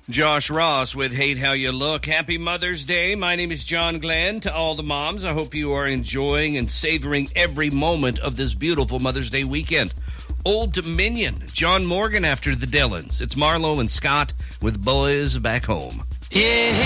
Josh Ross with Hate How You Look. Happy Mother's Day. My name is John Glenn. To all the moms, I hope you are enjoying and savoring every moment of this beautiful Mother's Day weekend. Old Dominion, John Morgan after the Dillons. It's Marlo and Scott with Boys Back Home. Yeah.